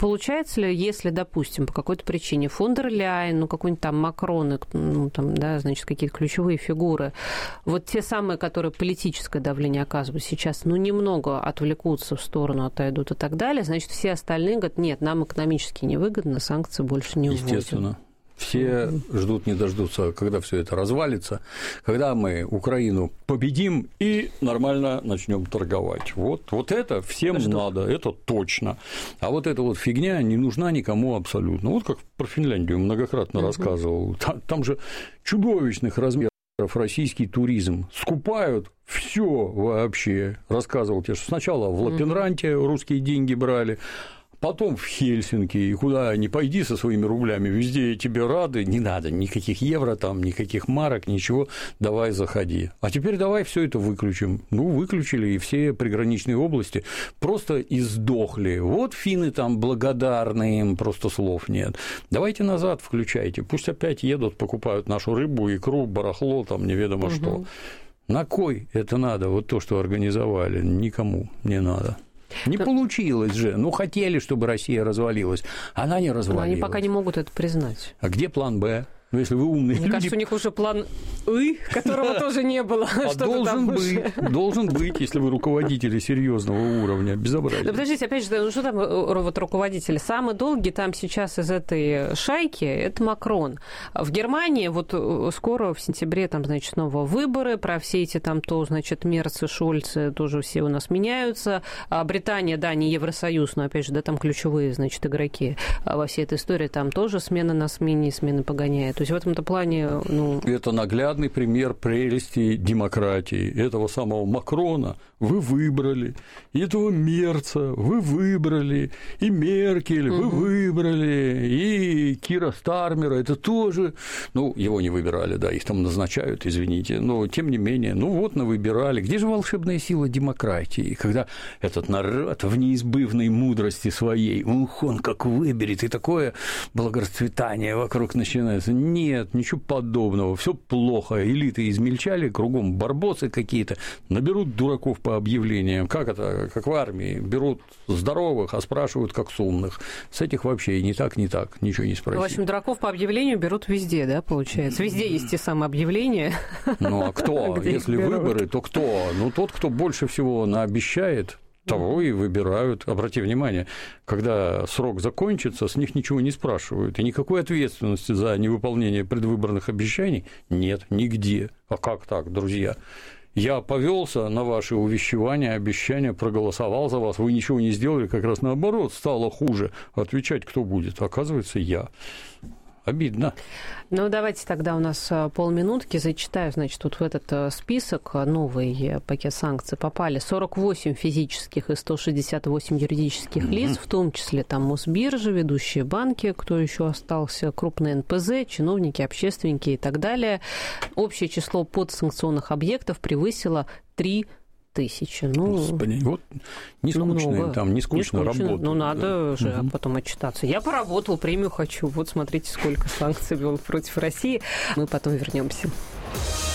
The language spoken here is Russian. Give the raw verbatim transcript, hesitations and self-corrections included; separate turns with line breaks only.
получается ли, если, допустим, по какой-то причине фон дер Ляйен, ну, какой-нибудь там Макрон, ну, там, да, значит, какие-то ключевые фигуры, вот те самые, которые политическое давление оказывают сейчас, ну, немного отвлекутся в сторону, отойдут и так далее, значит, все остальные говорят, нет, нам экономически невыгодно, санкции больше не вводим.
Естественно. Все ждут, не дождутся, когда все это развалится, когда мы Украину победим и нормально начнем торговать. Вот, вот это всем Жду. надо, это точно. А вот эта вот фигня не нужна никому абсолютно. Вот как про Финляндию многократно угу. рассказывал. Там, там же чудовищных размеров российский туризм. Скупают все вообще. Рассказывал тебе, что сначала в Лапенранте русские деньги брали, потом в Хельсинки, и куда ни пойди со своими рублями, везде тебе рады, не надо никаких евро там, никаких марок, ничего, давай заходи. А теперь давай все это выключим. Ну, выключили, и все приграничные области просто издохли. Вот финны там благодарны им, просто слов нет. Давайте назад включайте, пусть опять едут, покупают нашу рыбу, икру, барахло, там неведомо угу. что. На кой это надо, вот то, что организовали, никому не надо. Не Тут... получилось же. Ну, хотели, чтобы Россия развалилась. Она не развалилась.
Но они пока не могут это признать.
А где план «Б»? Ну, если вы умные
Мне
люди...
кажется, у них уже план «И», которого тоже не было.
А должен быть, должен быть, если вы руководители серьезного уровня. Безобразие.
Да подождите, опять же, ну что там вот руководители? Самый долгий там сейчас из этой шайки – это Макрон. В Германии вот скоро в сентябре там, значит, снова выборы, про все эти там то, значит, Мерцы, Шольцы тоже все у нас меняются. А Британия, да, не Евросоюз, но, опять же, да, там ключевые, значит, игроки во всей этой истории. Там тоже смена на смене, смены погоняет. То есть в этом-то плане... Ну...
Это наглядный пример прелести демократии. Этого самого Макрона вы выбрали, и этого Мерца вы выбрали, и Меркель вы угу. выбрали, и Кира Стармера, это тоже... Ну, его не выбирали, да, их там назначают, извините, но тем не менее, ну вот навыбирали. Где же волшебная сила демократии, когда этот народ в неизбывной мудрости своей, ух, он как выберет, и такое благорасцветание вокруг начинается. Нет, ничего подобного, все плохо, элиты измельчали, кругом барбосы какие-то, наберут дураков по объявлениям, как это, как в армии, берут здоровых, а спрашивают как с умных. С этих вообще и не так, не так, ничего не спросить.
В общем, дураков по объявлению берут везде, да, получается? Везде есть те самые объявления.
Ну, а кто? Если выборы, то кто? Ну, тот, кто больше всего наобещает, того и выбирают. Обрати внимание, когда срок закончится, с них ничего не спрашивают, и никакой ответственности за невыполнение предвыборных обещаний нет нигде. А как так, друзья? Я повелся на ваши увещевания, обещания, проголосовал за вас, вы ничего не сделали, как раз наоборот, стало хуже. Отвечать кто будет? Оказывается, я. Обидно.
Ну, давайте тогда у нас полминутки. Зачитаю, значит, вот в этот список новый пакет санкций попали сорок восемь физических и сто шестьдесят восемь юридических mm-hmm. лиц, в том числе там Мосбиржа, ведущие банки, кто еще остался, крупные эн пэ зэ, чиновники, общественники и так далее. Общее число подсанкционных объектов превысило три тысячи. Ну,
Господи, вот не скучно
ну,
им там, не скучно,
не скучно
работать.
Ну, надо да. же
угу.
потом отчитаться. Я поработал, премию хочу. Вот смотрите, сколько санкций было против России. Мы потом вернемся.